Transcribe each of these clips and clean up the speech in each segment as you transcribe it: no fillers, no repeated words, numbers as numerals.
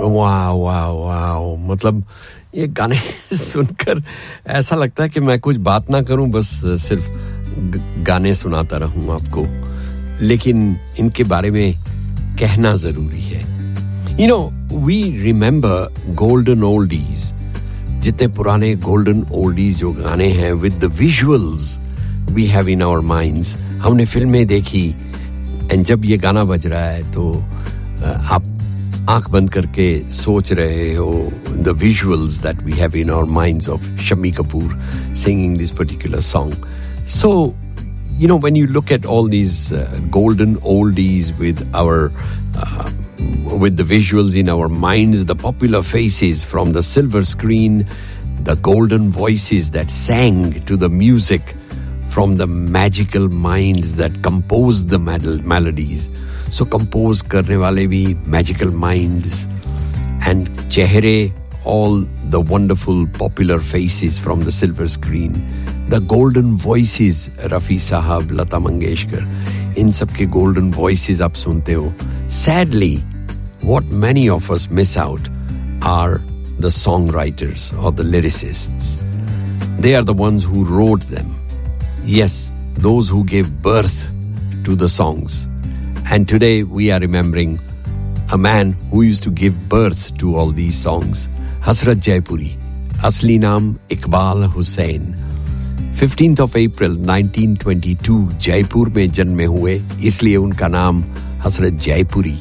वाह वाह वाह, मतलब ये गाने सुनकर ऐसा लगता है कि मैं कुछ बात ना करूं, बस सिर्फ गाने सुनाता रहूं आपको, लेकिन इनके बारे में कहना जरूरी है. You know, we remember golden oldies. जितने पुराने golden oldies जो गाने हैं, with the visuals we have in our minds. हमने फिल्में देखी, and जब ये गाना बज रहा है तो आप आंख बंद करके सोच रहे हो the visuals that we have in our minds of Shammi Kapoor singing this particular song. So, you know, when you look at all these golden oldies with our with the visuals in our minds, the popular faces from the silver screen, the golden voices that sang to the music from the magical minds that composed the melodies. So compose karne wale bhi magical minds, and chehre, all the wonderful popular faces from the silver screen, the golden voices, Rafi Sahab, Lata Mangeshkar, in sabke golden voices aap sunte ho. Sadly, what many of us miss out are the songwriters or the lyricists. They are the ones who wrote them. Yes, those who gave birth to the songs. And today we are remembering a man who used to give birth to all these songs, Hasrat Jaipuri. Asli naam Iqbal Hussain. 15th of April 1922 Jaipur में जन्मे हुए, इसलिए उनका नाम हसरत जयपुरी.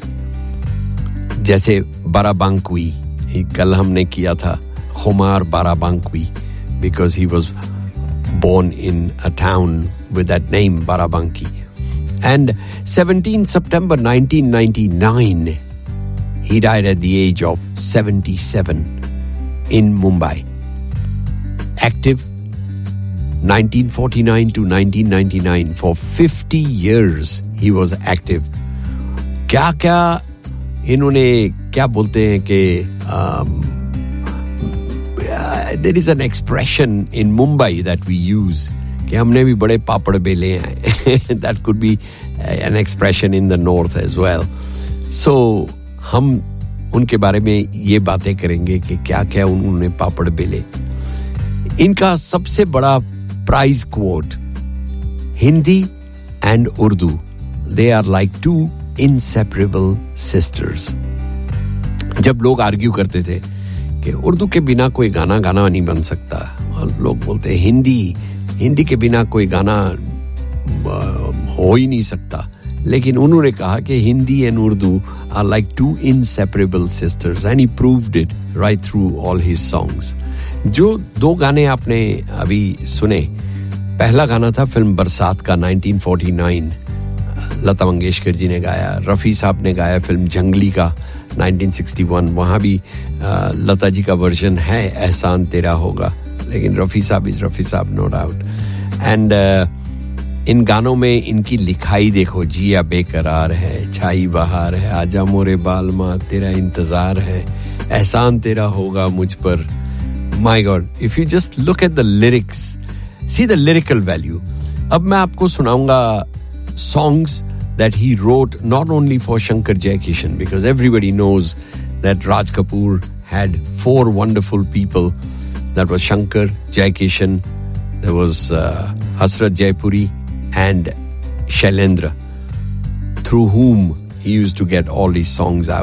जैसे बाराबांकुई, कल हमने किया था खुमार बाराबांकुई, because he was born in a town with that name, Barabanki. And 17 September 1999, he died at the age of 77 in Mumbai. Active 1949 to 1999, for 50 years he was active. क्या इन्होंने क्या बोलते हैं कि there is an expression in Mumbai that we use कि हमने भी बड़े पापड़ बेले हैं. That could be an expression in the north as well. So हम उनके बारे में ये बातें करेंगे कि क्या-क्या उन्होंने पापड़ बेले. इनका सबसे बड़ा prize coat, Hindi and Urdu, they are like two inseparable sisters. जब लोग आर्ग्यू करते थे कि उर्दू के बिना कोई गाना नहीं बन सकता, और लोग बोलते हैं हिंदी के बिना कोई गाना हो ही नहीं सकता, लेकिन उन्होंने कहा कि Hindi and Urdu are like two inseparable sisters, and he proved it right through all his songs. जो दो गाने आपने अभी सुने, पहला गाना था फिल्म बरसात का 1949, लता मंगेशकर जी ने गाया. रफ़ी साहब ने गाया फिल्म जंगली का 1961, वहाँ भी लता जी का वर्जन है एहसान तेरा होगा, लेकिन रफ़ी साहब नो डाउट. एंड इन गानों में इनकी लिखाई देखो, जिया बेकरार है, छाई बहार है, आजा मोरे बालमा तेरा इंतजार है, एहसान तेरा होगा मुझ पर. My God, if you just look at the lyrics, see the lyrical value. अब मैं आपको सुनाऊंगा songs that he wrote not only for Shankar Jaikishan, because everybody knows that Raj Kapoor had four wonderful people. That was Shankar, Jaikishan, there was Hasrat Jaipuri and Shailendra, through whom he used to get all these songs out.